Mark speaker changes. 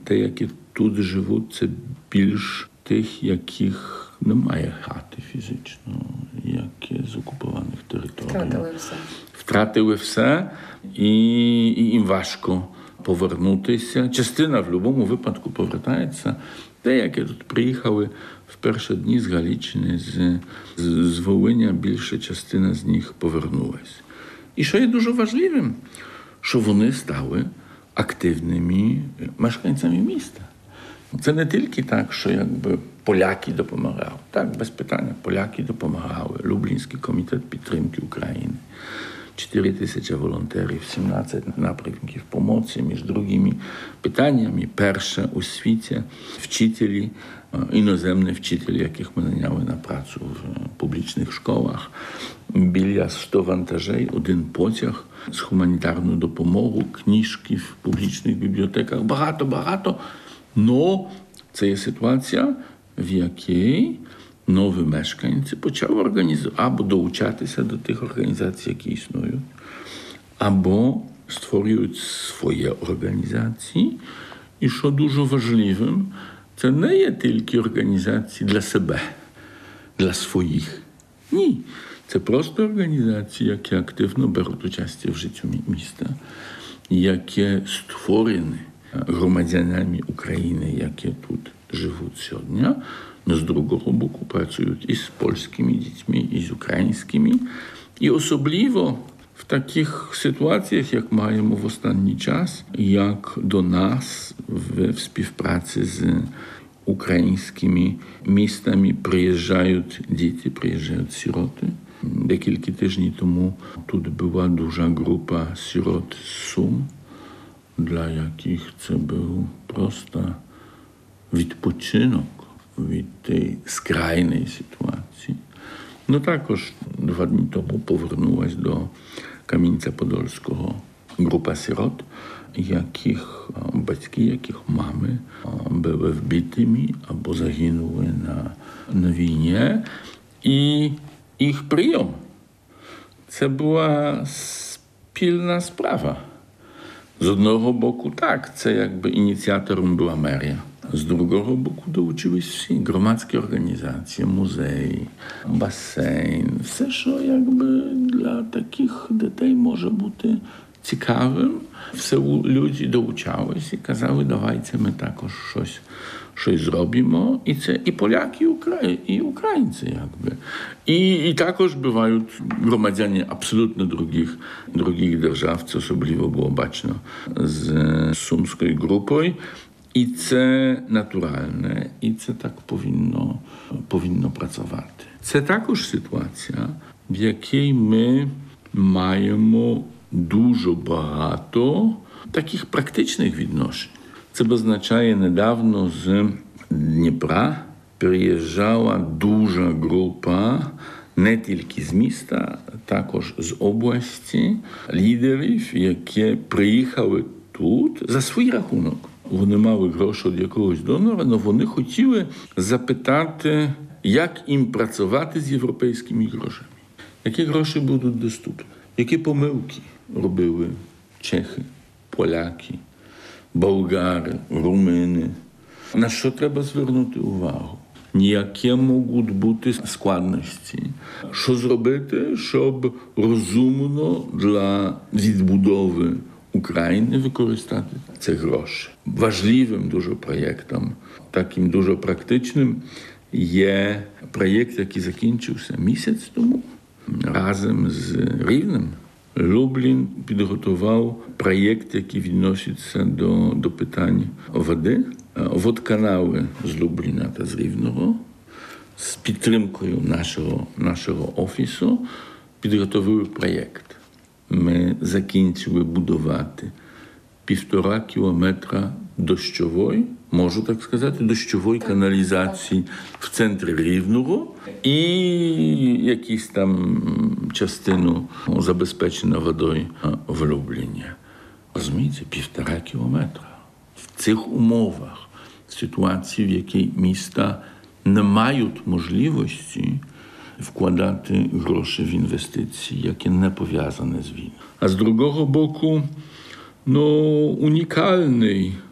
Speaker 1: Те, які тут живуть, це більш тих, яких немає хати фізично, які з окупованих територій. Втратили все, і їм важко повернутися. Частина в будь-якому випадку повертається. Те, які тут приїхали в перші дні з Галичини, з Волиня, більша частина з них повернулася. І що є дуже важливим, що вони стали активними мешканцями міста. Це не тільки так, що якби поляки допомагали. Так, без питання, поляки допомагали. Люблінський комітет підтримки України. 4000 волонтерів, 17 напрямків допомоги, між другими питаннями. Перше у світі вчителі, іноземні вчителі, яких ми наняли на працю в публічних школах. Біля 100 вантажей, один потяг з гуманітарною допомогою, книжки в публічних бібліотеках. Багато. Но це є ситуація, в якій нові мешканці почали організувати, або долучатися до тих організацій, які існують, або створюють свої організації. І що дуже важливим, це не є тільки організації для себе, для своїх. Ні. Це просто організації, які активно беруть участь в житті міста, які створені громадянами України, які тут живуть сьогодні, но з другого боку працюють і з польськими дітьми, і з українськими. І особливо в таких ситуаціях, як маємо в останній час, як до нас в співпраці з українськими містами приїжджають діти, приїжджають сироти. Декілька тижнів тому тут була дуже група сирот з Сум, для яких це був просто відпочинок від тієї скрайної ситуації. Ну також 2 дні тому повернулась до Кам'янця-Подольського група сирот, яких батьки, яких мами були вбитими або загинули на війні. І їх прийом – це була спільна справа. З одного боку, так, це якби ініціатором була мерія. З другого боку долучились всі громадські організації, музеї, басейн. Все, що якби для таких дітей може бути цікавим. Все люди долучались і казали, давайте ми також щось зробимо. І це і поляки, і українці, якби. І також бувають громадяни абсолютно других держав. Це особливо було бачно з сумською групою. І це натуральне, і це так повинно працювати. Це також ситуація, в якій ми маємо дуже багато таких практичних відношень. Це означає, недавно з Дніпра приїжджала дуже група не тільки з міста, також з області, лідерів, які приїхали тут за свій рахунок. Вони мали гроші від якогось донора, але вони хотіли запитати, як їм працювати з європейськими грошами. Які гроші будуть доступні? Які помилки робили чехи, поляки, болгари, румуни? На що треба звернути увагу? Які можуть бути складності? Що зробити, щоб розумно для відбудови України використати ці гроші? Важливим дуже проєктом, таким дуже практичним, є проєкт, який закінчився місяць тому. Разом з Рівнем Люблін підготував проєкт, який відноситься до питань води. Водоканали з Любліна та з Рівного з підтримкою нашого офісу підготовили проєкт. Ми закінчили будувати 1,5 кілометра дощової, можу так сказати, дощової каналізації в центрі Рівного і якісь там частину забезпечення водою в Любліні. Розумієте, 1,5 кілометра. В цих умовах, в ситуації, в якій міста не мають можливості вкладати гроші в інвестиції, які не пов'язані з війною. А з другого боку, унікальний